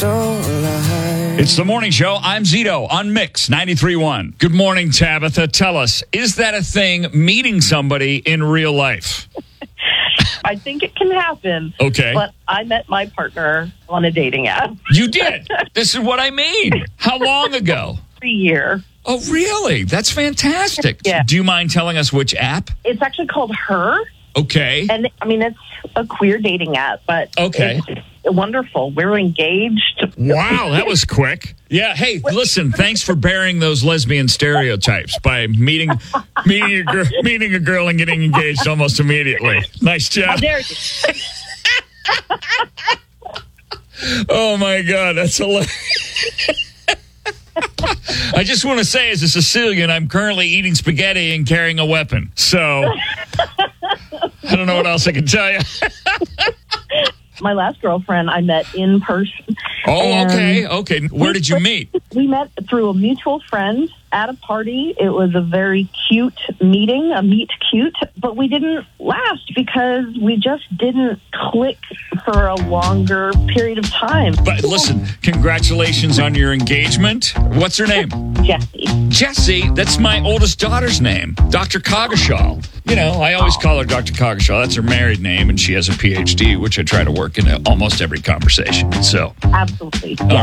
It's the morning show. I'm Zito on Mix 93.1. Good morning, Tabitha. Tell us, is that a thing, meeting somebody in real life? I think it can happen. Okay. But I met my partner on a dating app. You did? This is what I mean. How long ago? 3 years. Oh, really? That's fantastic. Yeah. Do you mind telling us which app? It's actually called Her. Okay. And, I mean, it's a queer dating app, but Okay. it's wonderful. We're engaged. Wow, that was quick. Yeah, hey, listen, thanks for bearing those lesbian stereotypes by meeting a girl and getting engaged almost immediately. Nice How job. dare you? Oh, my God, that's hilarious. I just want to say, as a Sicilian, I'm currently eating spaghetti and carrying a weapon. So, I don't know what else I can tell you. My last girlfriend I met in person. Oh, And okay. Where did you meet? We met through a mutual friend at a party. It was a very cute meeting, a meet cute, but we didn't last because we just didn't click for a longer period of time. But listen, congratulations on your engagement. What's her name? Jessie. Jessie, that's my oldest daughter's name, Dr. Coggeshall. You know, I always call her Dr. Coggeshall. That's her married name, and she has a PhD, which I try to work into almost every conversation. So, Absolutely. all Yeah.